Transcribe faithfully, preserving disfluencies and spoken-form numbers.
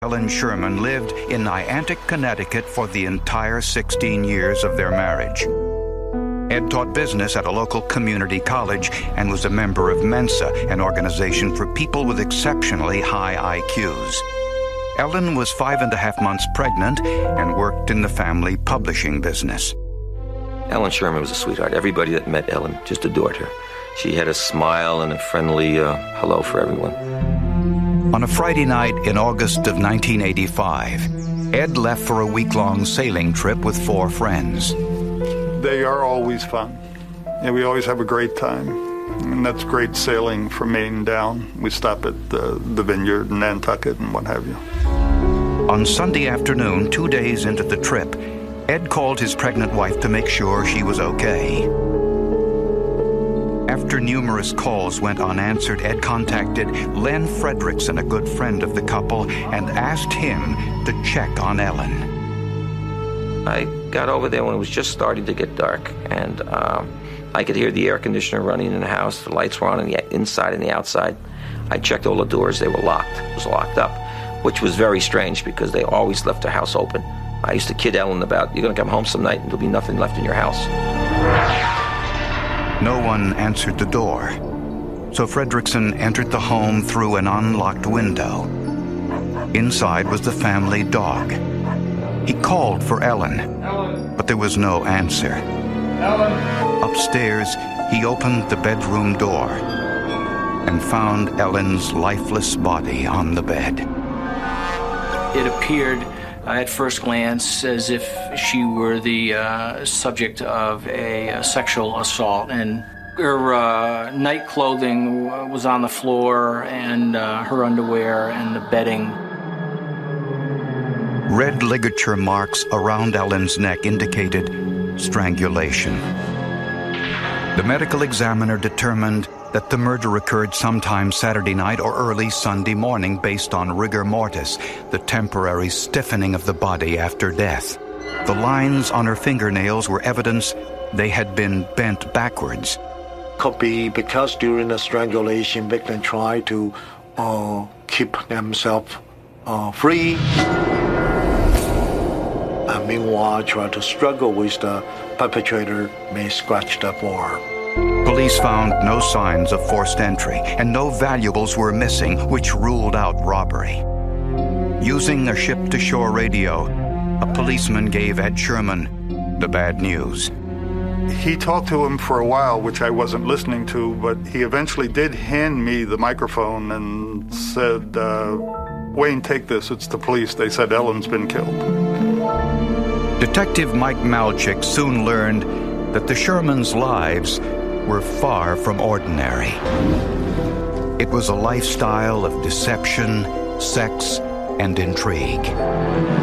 Ellen Sherman lived in Niantic, Connecticut for the entire sixteen years of their marriage. Ed taught business at a local community college and was a member of Mensa, an organization for people with exceptionally high I Qs. Ellen was five and a half months pregnant and worked in the family publishing business. Ellen Sherman was a sweetheart. Everybody that met Ellen just adored her. She had a smile and a friendly uh, hello for everyone. On a Friday night in August of nineteen eighty-five, Ed left for a week-long sailing trip with four friends. They are always fun, and we always have a great time. And that's great sailing from Maine down. We stop at the, the Vineyard in Nantucket and what have you. On Sunday afternoon, two days into the trip, Ed called his pregnant wife to make sure she was okay. After numerous calls went unanswered, Ed contacted Len Fredrickson, a good friend of the couple, and asked him to check on Ellen. I got over there when it was just starting to get dark, and um, I could hear the air conditioner running in the house. The lights were on in the inside and the outside. I checked all the doors. They were locked. It was locked up, which was very strange because they always left their house open. I used to kid Ellen about, you're going to come home some night and there'll be nothing left in your house. No one answered the door, so Fredrickson entered the home through an unlocked window. Inside was the family dog. He called for Ellen, Ellen. but there was no answer. Ellen. Upstairs, he opened the bedroom door and found Ellen's lifeless body on the bed. It appeared uh, at first glance as if she were the uh, subject of a, a sexual assault, and her uh, night clothing was on the floor, and uh, her underwear and the bedding. Red ligature marks around Ellen's neck indicated strangulation. The medical examiner determined that the murder occurred sometime Saturday night or early Sunday morning based on rigor mortis, the temporary stiffening of the body after death. The lines on her fingernails were evidence they had been bent backwards. Could be because during the strangulation, victim tried to uh, keep themselves uh, free. And meanwhile, try to struggle with the perpetrator may scratch the floor. Police found no signs of forced entry, and no valuables were missing, which ruled out robbery. Using a ship-to-shore radio, a policeman gave Ed Sherman the bad news. He talked to him for a while, which I wasn't listening to, but he eventually did hand me the microphone and said, uh, Wayne, take this, it's the police. They said Ellen's been killed. Detective Mike Malchik soon learned that the Shermans' lives were far from ordinary. It was a lifestyle of deception, sex, and intrigue.